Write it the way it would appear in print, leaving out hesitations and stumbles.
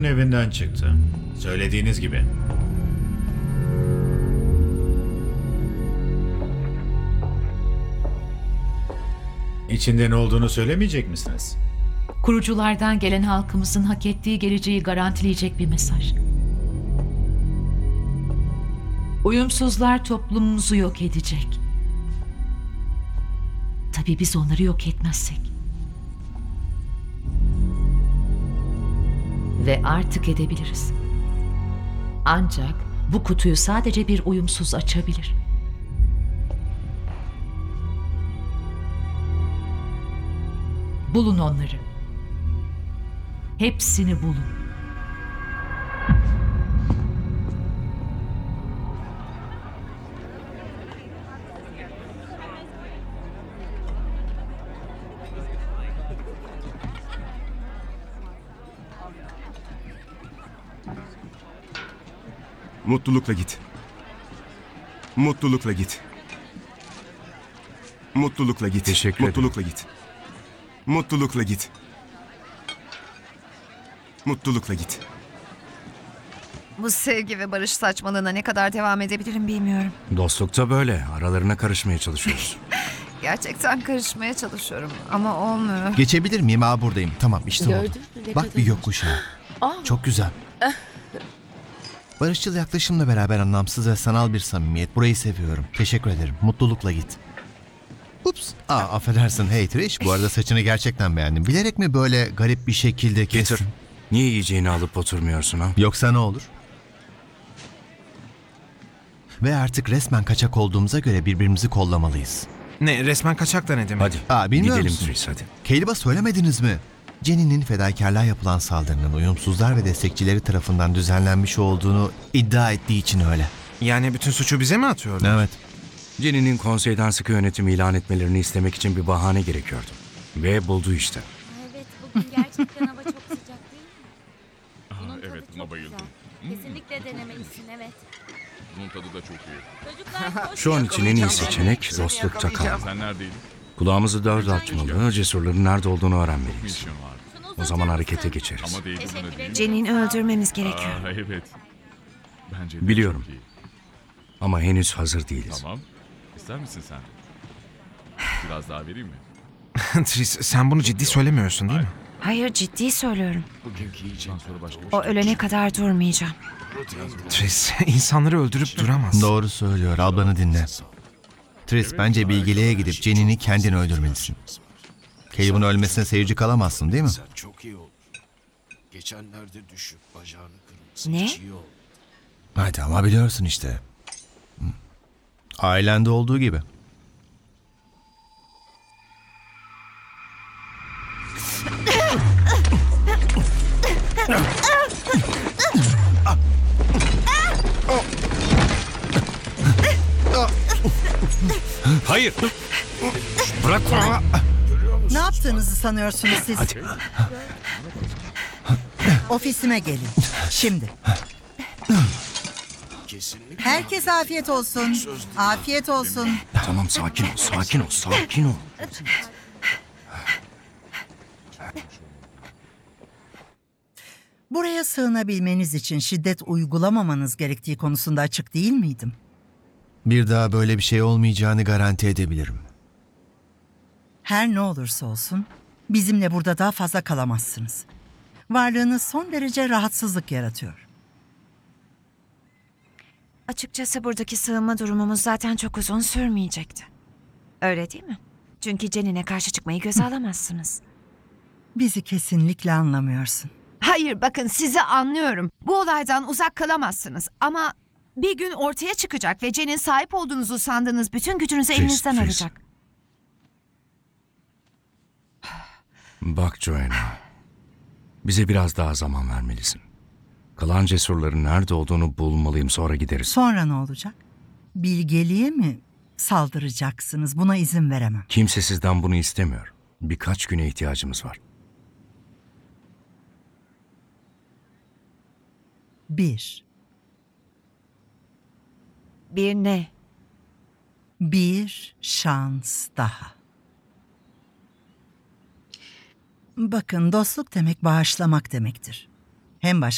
evinden çıktı. Söylediğiniz gibi. İçinde ne olduğunu söylemeyecek misiniz? Kuruculardan gelen halkımızın hak ettiği geleceği garantileyecek bir mesaj. Uyumsuzlar toplumumuzu yok edecek. Tabii biz onları yok etmezsek. Ve artık edebiliriz. Ancak bu kutuyu sadece bir uyumsuz açabilir. Bulun onları. Hepsini bulun. Mutlulukla git. Mutlulukla git. Mutlulukla git. Teşekkür ederim. Mutlulukla git. Mutlulukla git. Mutlulukla git. Bu sevgi ve barış saçmalığına ne kadar devam edebilirim bilmiyorum. Dostlukta böyle. Aralarına karışmaya çalışıyoruz. Gerçekten karışmaya çalışıyorum ama olmuyor. Geçebilir miyim? Aa, buradayım. Tamam, işte oldu. Gördün mü ne Bak, kadar bir gökkuşağı. Çok güzel. Barışçıl yaklaşımla beraber anlamsız ve sanal bir samimiyet. Burayı seviyorum. Teşekkür ederim. Mutlulukla git. Ups. Affedersin. Hey Trish, bu arada saçını gerçekten beğendim. Bilerek mi böyle garip bir şekilde kestin? Getir. Niye yiyeceğini alıp oturmuyorsun ha? Yoksa ne olur? Ve artık resmen kaçak olduğumuza göre birbirimizi kollamalıyız. Ne, resmen kaçak da ne demek? Hadi. Bilmiyor Gidelim musun? Tris hadi. Caleb'a söylemediniz mi? Jenny'nin fedakarlığa yapılan saldırının uyumsuzlar ve destekçileri tarafından düzenlenmiş olduğunu iddia ettiği için öyle. Yani bütün suçu bize mi atıyorlar? Evet. Jenny'nin konseyden sıkı yönetim ilan etmelerini istemek için bir bahane gerekiyordu. Ve buldu işte. Evet, bugün gerçekten hava çok sıcak değil mi? Bunun tadı evet, çok buna bayıldım. güzel. Kesinlikle denemelisin, evet. Bunun tadı da çok iyi. Çocuklar koş. Şu an için en iyi seçenek dostlukta kalmak. Sen neredeydin? Kulağımızı dört açmalı, cesurların nerede olduğunu öğrenmeliyiz. Mission var. Şunu O zaman uzatır harekete mısın? geçeriz. Ama değdi buna değil mi? Jenny'ni öldürmemiz gerekiyor. Evet. Bence de Biliyorum. çok iyi. Ama henüz hazır değiliz. Tamam. İster misin sen? Biraz daha vereyim mi? Tris, sen bunu ciddi söylemiyorsun değil mi? Hayır, ciddi söylüyorum. Bundan sonra başka O ölene kadar durmayacağım. Tris, insanları öldürüp duramaz. Doğru söylüyor. Ablanı dinle. Tris, bence bilgeliğe gidip Jenny'ni kendin öldürmelisin. Caleb'ın ölmesine seyirci kalamazsın, değil mi? Çok iyi olur. Geçenlerde düşüp bacağını kırmışsın. Ne? Hiç iyi oldu. Hadi ama biliyorsun işte. Ailende olduğu gibi. Hayır! Bırak onu! Ne yaptığınızı sanıyorsunuz siz? Hadi. Ofisime gelin. Şimdi. Kesinlikle. Herkes afiyet olsun. Afiyet olsun. Tamam, sakin ol, sakin ol, sakin ol. Buraya sığınabilmeniz için şiddet uygulamamanız gerektiği konusunda açık değil miydim? Bir daha böyle bir şey olmayacağını garanti edebilirim. Her ne olursa olsun bizimle burada daha fazla kalamazsınız. Varlığınız son derece rahatsızlık yaratıyor. Açıkçası buradaki sığınma durumumuz zaten çok uzun sürmeyecekti. Öyle değil mi? Çünkü Jenny'ne karşı çıkmayı göze alamazsınız. Bizi kesinlikle anlamıyorsun. Hayır, bakın sizi anlıyorum. Bu olaydan uzak kalamazsınız ama bir gün ortaya çıkacak ve Jenny'nin sahip olduğunuzu sandığınız bütün gücünüzü elinizden Tris. alacak. Bak Joanna, bize biraz daha zaman vermelisin. Kalan cesurların nerede olduğunu bulmalıyım, sonra gideriz. Sonra ne olacak? Bilgeliğe mi saldıracaksınız? Buna izin veremem. Kimse sizden bunu istemiyor. Birkaç güne ihtiyacımız var. 1. Bir ne? Bir şans daha. Bakın, dostluk demek bağışlamak demektir. Hem başka